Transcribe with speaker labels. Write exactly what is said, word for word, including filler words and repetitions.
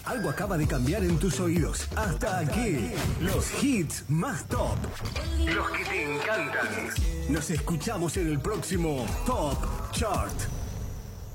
Speaker 1: Algo acaba de cambiar en tus oídos. Hasta aquí, los hits más top. Los que te encantan. Nos escuchamos en el próximo Top Chart.